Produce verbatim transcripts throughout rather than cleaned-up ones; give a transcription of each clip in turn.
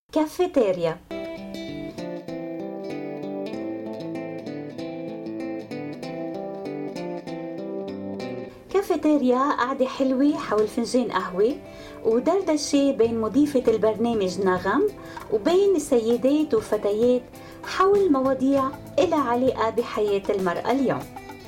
كافيتيريا. كافيتيريا قعدة حلوة حول فنجان قهوة ودردشة بين مضيفة البرنامج نغم وبين سيدات وفتيات حول مواضيع إلها علاقة بحياة المرأة اليوم.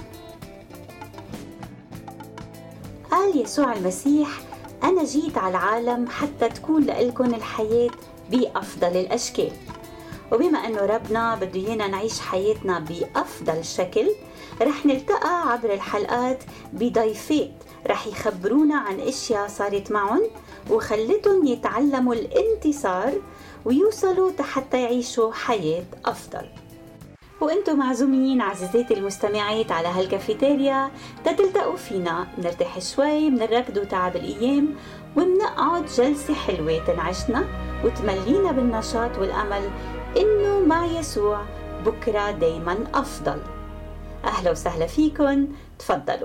قال يسوع المسيح: أنا جيت على العالم حتى تكون لإلكن الحياة بأفضل الأشكال. وبما أنه ربنا بده ينا نعيش حياتنا بأفضل شكل، رح نلتقى عبر الحلقات بضيفات رح يخبرونا عن اشياء صارت معهم وخلتهم يتعلموا الانتصار ويوصلوا حتى يعيشوا حياة أفضل. وانتم معزومين عزيزاتي المستمعات على هالكافيتيريا تتلتقوا فينا، منرتاح شوي من الركض وتعب الأيام ومنقعد جلسة حلوة تنعشنا وتملينا بالنشاط والأمل إنه مع يسوع بكرة دايما أفضل. أهلا وسهلا فيكن، تفضلوا.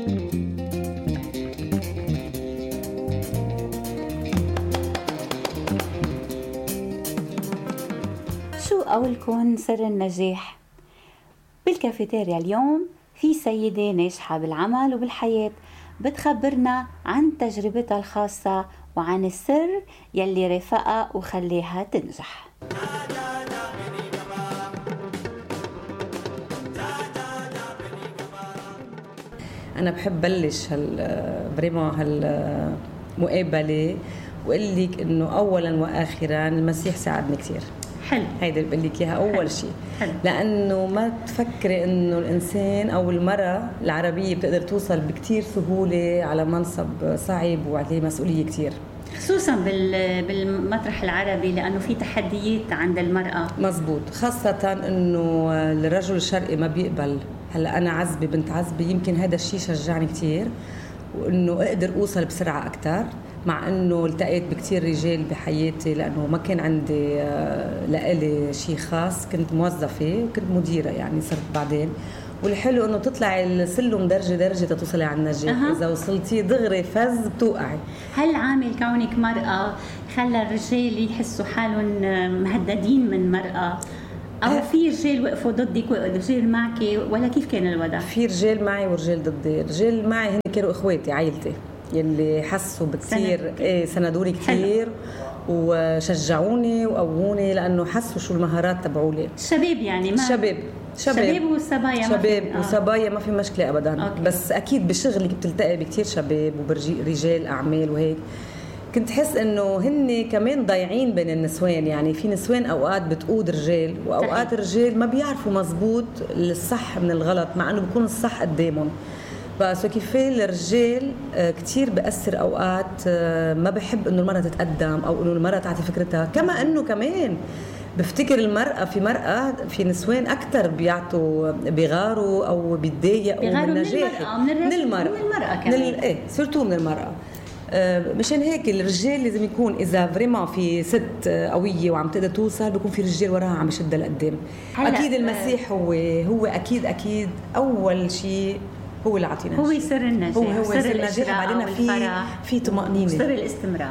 شو قولكن سر النجاح؟ بالكافيتيريا اليوم في سيدة ناجحة بالعمل وبالحياة بتخبرنا عن تجربتها الخاصة وعن السر يلي رافقها وخليها تنجح. أنا بحب بلش هالبريمو هالمقابلة وقال لك إنه أولاً وآخراً المسيح ساعدني كتير. حلو، هيدا اللي بقول لك إياها أول شيء. لأنه ما تفكري إنه الإنسان أو المرأة العربية بتقدر توصل بكتير سهولة على منصب صعب وعليه مسؤولية كتير، خصوصا بالمطرح العربي لأنه في تحديات عند المرأة. مزبوط، خاصة إنه الرجل الشرقي ما بيقبل. هلا أنا عزبي بنت عزبي، يمكن هذا الشيء شجعني كتير وإنه أقدر أوصل بسرعة أكتر، مع إنه التقيت بكتير رجال بحياتي لأنه ما كان عندي لإلي شيء خاص، كنت موظفة وكنت مديرة يعني صرت بعدين. والحلو إنه تطلع السلم درجة درجة تتوصلي على النجاح. أه. إذا وصلتي دغري فز بتوقعي. هل عامل كونك مرأة خلى الرجال يحسوا حالهم مهددين من مرأة؟ أو في رجال وقفوا ضدك ورجال معك، ولا كيف كان الوضع؟ في رجال معي ورجال ضدي. رجال معي هن كانوا إخواتي عائلتي يلي حسوا بكتير ايه سندوني كتير وشجعوني وقووني لأنه حسوا شو المهارات تبعولي. شباب يعني ما شباب شباب, شباب وصبايا شباب ما وصبايا ما في مشكلة أبدا. أوكي. بس أكيد بشغلك بتلتقي بكتير شباب ورجال أعمال وهيك. كنت حس إنه هن كمان ضايعين بين النسوان، يعني في نسوان أوقات بتقود رجال وأوقات الرجال ما بيعرفوا مزبوط الصح من الغلط مع إنه بيكون الصح قدامهم. بس كيف الرجال كتير بأثر أوقات ما بحب إنه المرأة تتقدم أو إنه المرأة تعطي فكرتها. كما إنه كمان بفتكر المرأة في مرأة في نسوان أكتر بيعطوا بيغاروا أو بيتضايقوا من نجاحك من, من المرأة من المرأة كمان من إيه سورتو من المرأة. مشان هيك الرجال لازم يكون إذا فريما في ست قوية وعم تقدر توصل بيكون في رجال وراها عم يشدها لقدام. أكيد المسيح هو هو أكيد أكيد أول شيء هو اللي عطينا، هو سر النجاح، هو, هو سر النجاح. بعدين في في طمأنينة، سر الاستمرار.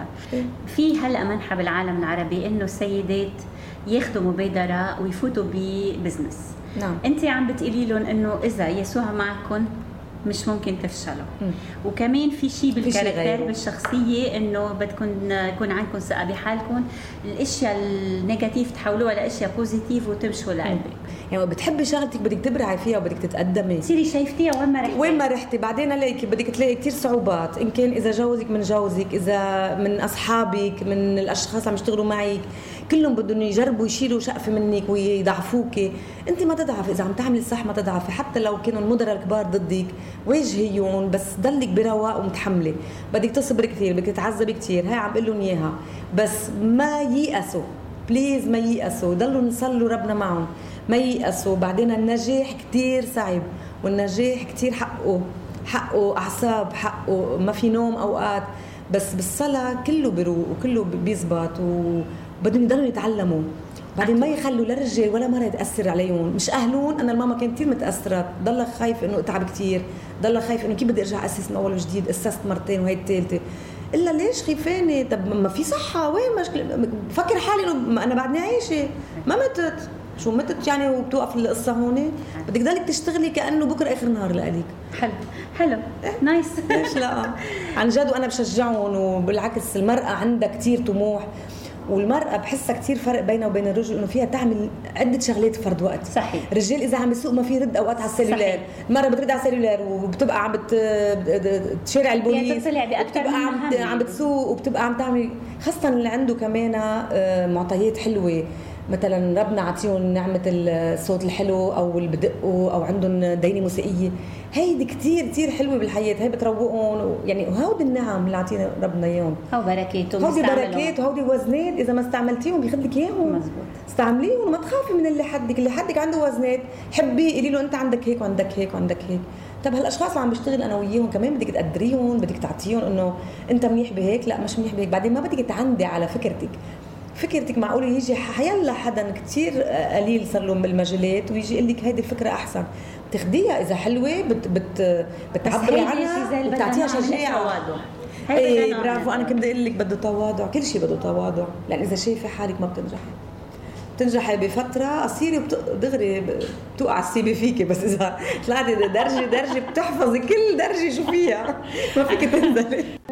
في هلا منحة بالعالم العربي إنه السيدات ياخذوا مبادرة ويفوتوا ببزنس. نعم. أنت عم بتقولي لهم إنه إذا يسوع معكم مش ممكن تفشلوا. م. وكمان في شيء بالكاركتر بالشخصية إنه بدكم يكون عندكم ثقة بحالكم، الأشياء النيجاتيف تحولوها لأشياء بوزيتيف وتمشوا لقلبك. يعني بتحبي شغلتك بدك تبرعي فيها وبدك تتقدمي، تصيري شايفتيها وين ما رحتي وين ما رحتي. بعدين عليك بدك تلاقي كتير صعوبات، إن كان إذا جوزك من جوزك، إذا من أصحابك، من الأشخاص اللي عم يشتغلوا معك، كلهم بدهم يجربوا يشيلوا شقف منك ويضعفوك. أنت ما تضعفي، إذا عم تعملي الصح ما تضعفي. حتى لو كانوا المدراء الكبار ضدك واجهيون، بس ضلك برواق ومتحملة. بدك تصبر كتير، بدك تتعذبي كتير، هاي عم بقول لهم إياها. بس ما ييأسوا، بليز ما ييأسوا، ضلوا نصلوا ربنا معهم، ما ييأسوا. بعدين النجاح كتير صعب، والنجاح كتير حقه حقه أعصاب، حقه ما في نوم أوقات، بس بالصلاة كله بيروق وكله بيزبط وبدهم يضلوا يتعلموا. بعدين ما يخلوا للرجال ولا مرة يتأثر عليهم، مش أهلون. أنا الماما كانت كتير متأثرة، ضلها خايف إنه أتعب كتير، ضلها خايف إنه كيف بدي أرجع أسس من أول وجديد. أسست مرتين وهي الثالثة. الا ليش خيفانه؟ طب ما في صحه، وين مشكله؟ بفكر حالي انه انا بعدني عايشه ما متت، شو متت يعني وبتوقف القصه هون؟ بدك ضلك تشتغلي كانه بكره اخر نهار لإلك. حلو حلو نايس. ليش لا؟ عن جد وانا بشجعهم، وبالعكس المراه عندها كتير طموح، والمرأة بحسها كتير فرق بينها وبين الرجل، انه فيها تعمل عدة شغلات بفرد وقت. صحيح. الرجال اذا عم بيسوق ما في رد اوقات على السيلولار، المرأة بترد على السيلولار وبتبقى عم بتشارع البوليس، يعني بتبقى عم عم بتسوق وبتبقى عم تعمل، خاصة اللي عنده كمان معطيات حلوة، مثلا ربنا عطيهم نعمة الصوت الحلو او اللي بدقوا او عندهم دينة موسيقية، هيدي كتير كتير حلوة بالحياة، هي بتروقهم يعني، وهودي النعم اللي عطينا ربنا اياهم، هو بركات هودي بركات وهودي وزنات، اذا ما استعملتيهم بيخليك اياهم. مزبوط. استعمليهم وما تخافي من اللي حدك، اللي حدك عنده وزنات حبي قولي له انت عندك هيك وعندك هيك وعندك هيك. طب هالاشخاص اللي عم بشتغل انا وياهم كمان بدك تقدريهم، بدك تعطيهم انه انت منيح بهيك، لا مش منيح بهيك، بعدين ما بدك تعندي على فكرتك. فكرتك معقوله يجي حيلا حدا كتير قليل صار له بالمجالات ويجي يقول لك هيدي الفكره احسن، تاخديها اذا حلوه بت بت بتعبري عنها وبتعطيها شجاعه. ايه برافو، انا كنت اقول لك بده تواضع، كل شيء بده تواضع، لان اذا شايفه حالك ما بتنجحي، بتنجحي بفتره قصيره دغري بتوقع السيبه فيكي، بس اذا طلعتي درجه درجه بتحفظي كل درجه شو فيها ما فيك تنزلي.